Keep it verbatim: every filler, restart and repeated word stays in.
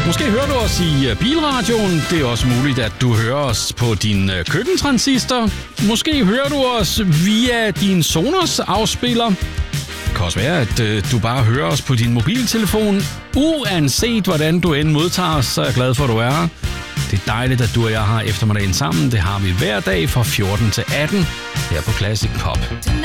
Måske hører du os i bilradioen. Det er også muligt, at du hører os på din køkkentransistor. Måske hører du os via din Sonos afspiller. Det kan også være, at du bare hører os på din mobiltelefon. Uanset hvordan du end modtager os, så er jeg glad for, at du er her. Det er dejligt, at du og jeg har eftermiddagen sammen. Det har vi hver dag fra fjorten til atten her på Classic Pop.